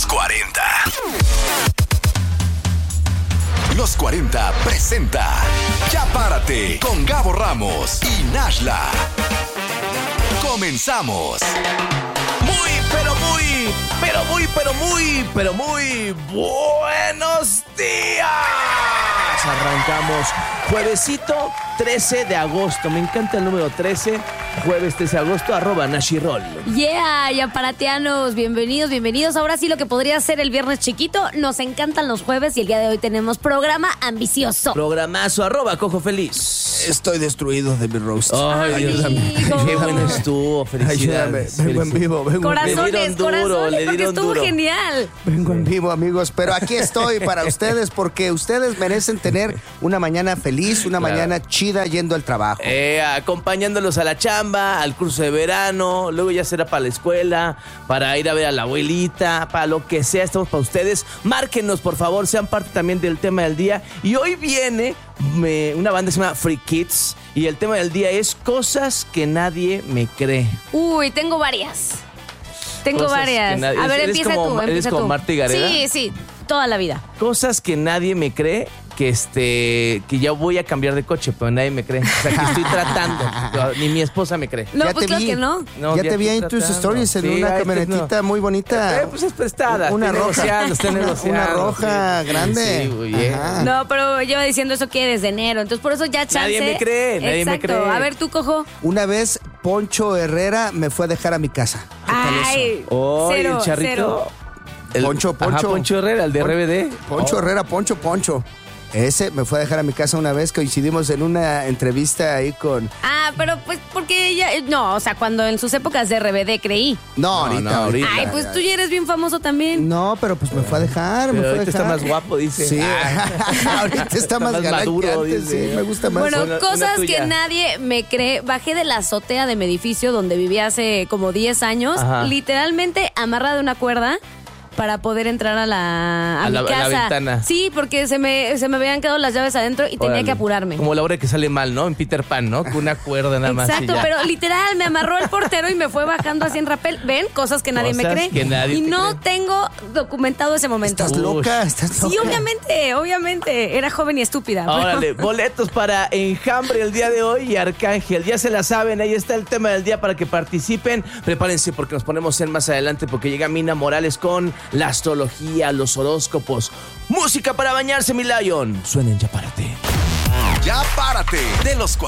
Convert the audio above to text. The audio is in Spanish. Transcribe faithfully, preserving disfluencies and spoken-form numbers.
Los cuarenta. Los cuarenta presenta Ya Párate con Gabo Ramos y Nashla. Comenzamos. Muy, pero muy, pero muy, pero muy, pero muy buenos días. Arrancamos juevesito trece de agosto. Me encanta el número trece. Jueves trece de agosto, arroba Nashirol. Yeah, ya paratianos, bienvenidos, bienvenidos. Ahora sí lo que podría ser el viernes chiquito. Nos encantan los jueves y el día de hoy tenemos programa ambicioso. Programazo, arroba Cojo Feliz. Estoy destruido de mi roast. Ay, ayúdame. Qué bueno estuvo, felicidades. Ayúdame, vengo en vivo, vengo en vivo. Corazones, Le dieron duro, corazones, le porque dieron estuvo duro. genial. Vengo en vivo, amigos, pero aquí estoy para ustedes porque ustedes merecen tener una mañana feliz, una Claro. mañana chida yendo al trabajo. Eh, acompañándolos a la chamba, al curso de verano, luego ya será para la escuela, para ir a ver a la abuelita, para lo que sea, estamos para ustedes. Márquenos, por favor, sean parte también del tema del día. Y hoy viene me, una banda que se llama Free Kids y el tema del día es cosas que nadie me cree. Uy, tengo varias. Tengo Cosas varias. que nadie- A ver, ¿eres empieza como- tú, eres empieza como tú. Marta y Gareda? Sí, sí, toda la vida. Cosas que nadie me cree que este que ya voy a cambiar de coche, pero nadie me cree. O sea, que estoy tratando. Ni mi esposa me cree. No, Ya pues te claro vi. que no. No, ya te vi estoy en tus tratando. stories en Sí, una ahí te- camionetita no. muy bonita. Eh, pues es prestada. Una estoy roja. negociando, estoy negociando. Una roja Sí. grande. Sí, muy bien. Ajá. No, pero lleva diciendo eso que desde enero. Entonces, por eso ya chance. Nadie me cree, nadie me Exacto. cree. A ver, tú, Cojo. Una vez Poncho Herrera me fue a dejar a mi casa. ¿Qué tal eso? Ay, Oh, ¿y cero, el charrito? cero. El- Poncho, Poncho. Ajá, Poncho Herrera, el de Pon- R B D. Poncho Oh. Herrera, Poncho, Poncho. Ese me fue a dejar a mi casa una vez, coincidimos en una entrevista ahí con... Ah, pero pues porque ella. No, o sea, cuando en sus épocas de R B D creí. No, ahorita, no, ahorita. Ay, pues tú ya eres bien famoso también. No, pero pues me fue a dejar, me Pero fue a ahorita está dejar. más guapo, dice. Sí, Ah. ahorita está, Está más, más galán maduro, que antes, dice. sí, me gusta más. Bueno, Una- una cosas tuya. que nadie me cree. Bajé de la azotea de mi edificio donde vivía hace como diez años, Ajá. literalmente amarrada de una cuerda para poder entrar a la a, A mi la- a la casa. ventana. Sí, porque se me, se me habían quedado las llaves adentro y tenía Órale. que apurarme. Como la hora que sale mal, ¿no? En Peter Pan, ¿no? Con una cuerda nada más. y Exacto, ya. pero literal, me amarró el portero y me fue bajando así en rapel. ¿Ven? Cosas que nadie me Cosas cree. que nadie y te no cree. tengo documentado ese momento. ¿Estás Uy. loca? ¿Estás loca? Sí, obviamente, obviamente. Era joven y estúpida. Órale, boletos para Enjambre el día de hoy y Arcángel. Ya se la saben, ahí está el tema del día para que participen. Prepárense porque nos ponemos en más adelante porque llega Mina Morales con la astrología, los horóscopos. Música para bañarse, mi Lion. Suenen Ya Párate. Ya Párate de los cuarenta.